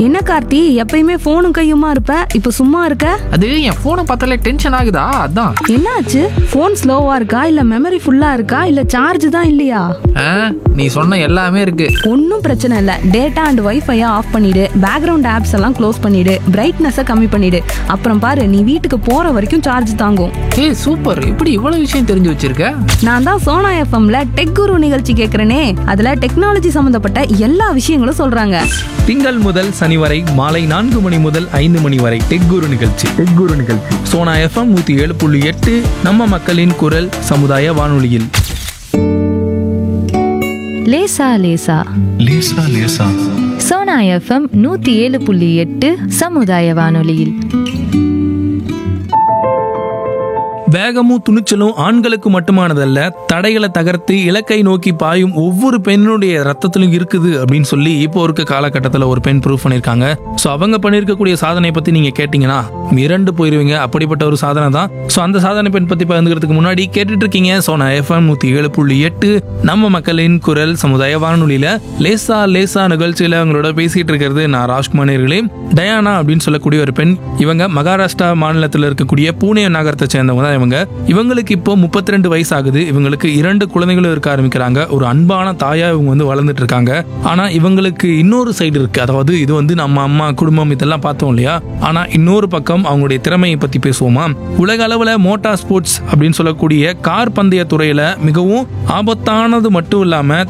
என்ன கார்த்தி, எப்பயுமே போனும் கையுமா இருப்ப, இப்ப சும்மா இருக்க? அது என் போனை பார்த்தாலே டென்ஷன் ஆகுதா, அதான். என்னாச்சு? போன் ஸ்லோவா இருக்கா இல்ல மெமரி ஃபுல்லா இருக்கா இல்ல சார்ஜ் தான் இல்லையா? நீ சொன்ன எல்லாமே இருக்கு. ஒன்னும் பிரச்சனை இல்ல. டேட்டா அண்ட் வைஃபை ஆஃப் பண்ணிடு, பேக்ரவுண்ட் ஆப்ஸ் எல்லாம் க்ளோஸ் பண்ணிடு, பிரைட்னஸை கம்மி பண்ணிடு. அப்புறம் பாரு, நீ வீட்டுக்கு போற வரைக்கும் சார்ஜ் தாங்கும். ஏய் சூப்பர், இப்படி இவ்வளவு விஷயம் தெரிஞ்சு வச்சிருக்க. நான் தான் சோனா எஃப்எம்ல டெக் குரு நிகழ்ச்சி கேட்கிறேனே, அதுல டெக்னாலஜி சம்பந்தப்பட்ட எல்லா விஷயங்களும் சொல்றாங்க. திங்கள் முதல் சனி வரை மாலை 4 மணி முதல் 5 மணி வரை டெக் குரு நிகழ்ச்சி சோனா எஃப்எம் 107.8 நம்ம மக்களின் குரல் சமுதாய வானொலியில். லேசா லேசா லேசா லேசா சோனா எஃப்எம் 107.8 சமுதாய வானொலியில். வேகமும் துணிச்சலும் ஆண்களுக்கு மட்டுமானதல்ல, தடைகளை தகர்த்து இலக்கை நோக்கி பாயும் ஒவ்வொரு பெண்ணுடைய ரத்தத்திலும் இருக்குது அப்படின்னு சொல்லி இப்போ இருக்க காலகட்டத்தில் ஒரு பெண் ப்ரூவ் பண்ணியிருக்காங்க. ஸோ அவங்க பண்ணியிருக்கக்கூடிய சாதனை பற்றி நீங்கள் கேட்டிங்கன்னா மிரண்டு போயிருவீங்க. அப்படிப்பட்ட ஒரு சாதனை தான். ஸோ அந்த சாதனை பெண் பற்றி பகிர்ந்துக்கிறதுக்கு முன்னாடி கேட்டுட்டு இருக்கீங்க சோனா எஃப்எம் 107.8 நம்ம மக்களின் குரல் சமுதாய வானொலியில் லேசா லேசா நிகழ்ச்சியில் அவங்களோட பேசிட்டு இருக்கிறது நான் ராஜ்குமார் நேயர்களே. டயானா அப்படின்னு சொல்லக்கூடிய ஒரு பெண். இவங்க மகாராஷ்டிரா மாநிலத்தில் இருக்கக்கூடிய பூனே நகரத்தை சேர்ந்தவங்க தான். இவங்களுக்கு இப்போ 32 வயசு ஆகுது. இவங்களுக்கு 2 குழந்தைகளும் இருக்க ஆரம்பிக்கிறாங்க. ஒரு அன்பான தாயா இவங்க வந்து வளர்ந்துட்டு இருக்காங்க. ஆனா இவங்களுக்கு இன்னொரு சைடு இருக்கு. அதாவது இது வந்து நம்ம அம்மா குடும்பம் இதெல்லாம் பார்த்தோம் இல்லையா, ஆனா இன்னொரு பக்கம் அவங்களுடைய திறமையை பத்தி பேசுவோமா. உலக அளவுல மோட்டார் ஸ்போர்ட்ஸ் அப்படின்னு சொல்லக்கூடிய கார் பந்தய துறையில மிகவும் ஆபத்தானது மட்டும் இல்லாம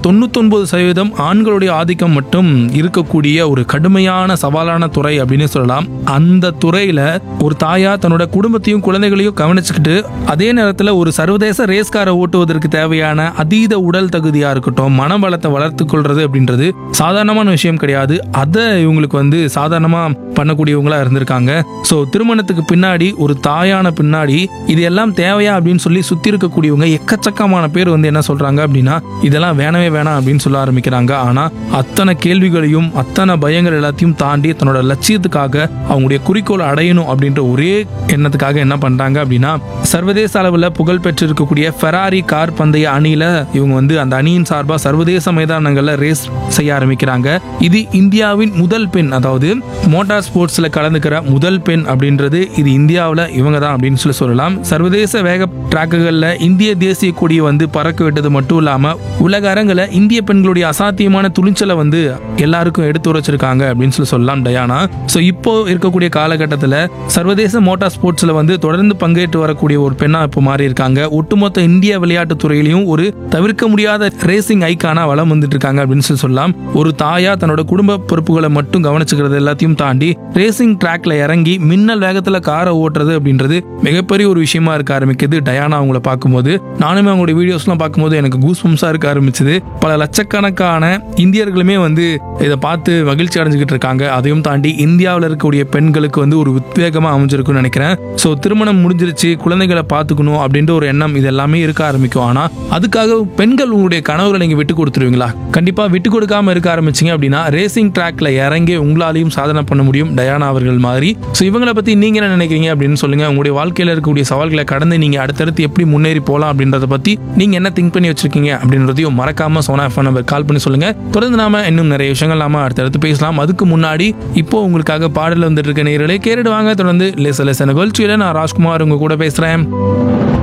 99% ஆண்களுடைய ஆதிக்கம் மட்டும் இருக்கக்கூடிய ஒரு கடுமையான சவாலான துறை அப்படின்னு சொல்லலாம். அந்த துறையில ஒரு தாயா தன்னோட குடும்பத்தையும் குழந்தைகளையும் கவனிச்சுக்கிட்டு அதே நேரத்தில் ஒரு சர்வதேச ரேஸ் காரை ஓட்டுவதற்கு தேவையான அதீத உடல் தகுதியா இருக்கட்டும், மனபலத்தை வளர்த்து கொள்றது அப்படின்றது சாதாரணமான விஷயம் கிடையாது. அதை இவங்களுக்கு வந்து சாதாரணமா பண்ணக்கூடியவங்களா இருந்திருக்காங்க. ஸோ திருமணத்துக்கு பின்னாடி ஒரு தாயான பின்னாடி இது எல்லாம் தேவையா அப்படின்னு சொல்லி சுத்தி இருக்கக்கூடியவங்க எக்கச்சக்கமான பேர் வந்து என்ன சொல்றாங்க அப்படின்னா இதெல்லாம் வேணவே வேணாம் அப்படின்னு சொல்ல ஆரம்பிக்கிறாங்க. ஆனா அத்தனை கேள்விகளையும் அத்தனை பயங்கள் எல்லாத்தையும் தாண்டி தன்னோட லட்சியத்துக்காக அவங்களுடைய குறிக்கோளை அடையணும் அப்படின்ற ஒரே எண்ணத்துக்காக என்ன பண்றாங்க அப்படின்னா சர்வதேச அளவில் புகழ் பெற்றிருக்கக்கூடிய ஃபெராரி கார் பந்தய அணியில இவங்க வந்து அந்த அணியின் சார்பாக சர்வதேச மைதானங்கள்ல ரேஸ் செய்ய ஆரம்பிக்கிறாங்க. இது இந்தியாவின் முதல் பெண், அதாவது மோட்டார் ஸ்போர்ட்ஸ்ல கலந்துக்கிற முதல் பெண் அப்படின்றது இது இந்தியாவில் இவங்க தான் அப்படின்னு சொல்லலாம். சர்வதேச வேக டிராக்குகள்ல இந்திய தேசிய கொடியை வந்து பறக்க விட்டது மட்டும் இல்லாம உலக அரங்கில் இந்திய பெண்களுடைய அசாத்தியமான துணிச்சலை வந்து எல்லாருக்கும் எடுத்து உரைச்சிருக்காங்க அப்படின்னு சொல்லலாம் டயானா. ஸோ இப்போ இருக்கக்கூடிய காலகட்டத்தில் சர்வதேச மோட்டார் ஸ்போர்ட்ஸ்ல வந்து தொடர்ந்து பங்கேற்று வரக்கூடிய ஒரு பெண்ணா இப்போ மாறி இருக்காங்க. ஒட்டுமொத்த இந்திய விளையாட்டு துறையிலையும் ஒரு தவிர்க்க முடியாத ரேசிங் ஐக்கானா வளம் வந்துட்டு இருக்காங்க அப்படின்னு சொல்லலாம். ஒரு தாயா தன்னோட குடும்ப பொறுப்புகளை மட்டும் கவனிச்சுக்கிறது எல்லாத்தையும் தாண்டி ரேசிங் ட்ராக்ல இறங்கி மின்னல் வேகத்துல காரை ஓட்டுறது அப்படின்றது மிகப்பெரிய ஒரு விஷயமா இருக்க ஆரம்பிக்குது. டயானா அவங்கள பார்க்கும்போது நானுமே அவங்களுடைய வீடியோஸ்லாம் பார்க்கும்போது எனக்கு கூஸ்பம்ஸா இருக்க ஆரம்பிச்சது. பல லட்சக்கணக்கான இந்தியர்களுமே வந்து இதை பார்த்து மகிழ்ச்சி அடைஞ்சுக்கிட்டு இருக்காங்க. அதையும் தாண்டி இந்தியாவில் இருக்கக்கூடிய பெண்களுக்கு வந்து ஒரு உத்வேகமா அமைஞ்சிருக்குன்னு நினைக்கிறேன். ஸோ திருமணம் முடிஞ்சிருச்சு, குழந்தைகளை பார்த்துக்கணும் அப்படின்ற ஒரு எண்ணம் இது எல்லாமே இருக்க ஆரம்பிக்கும். ஆனா அதுக்காக பெண்கள் உங்களுடைய கனவுகளை நீங்க விட்டு கொடுத்துருவீங்களா? கண்டிப்பா விட்டு கொடுக்காம இருக்க ஆரம்பிச்சிங்க அப்படின்னா ரேசிங் ட்ராக்ல இறங்கி உங்களாலையும் சாதனை பண்ண முடியும் டயானா அவர்கள் மாதிரி. ஸோ இவங்களை பத்தி நீங்க என்ன நினைக்கிறீங்க அப்படின்னு சொல்லுங்க. உங்களுடைய வாழ்க்கையில இருக்கக்கூடிய சவால்களை கடந்து நீங்க அடுத்தடுத்து எப்படி முன்னேறி போகலாம் அப்படின்றத பத்தி நீங்க என்ன திங்க் பண்ணி வச்சிருக்கீங்க அப்படின்றதையும் மறக்காம சோனா எஃப்எம் நம்பர் கால் பண்ணி சொல்லுங்க. தொடர்ந்து நாம இன்னும் நிறைய விஷயங்கள் நாம அடுத்தடுத்து பேசலாம். அதுக்கு முன்னாடி இப்போ உங்களுக்காக பாடல் வந்துட்டு இருக்க நேயர்களே கேட்டுட்டு வாங்க. தொடர்ந்து லேச லேச நிகழ்ச்சியில நான் ராஜ்குமார் உங்க கூட பேசுறேன்.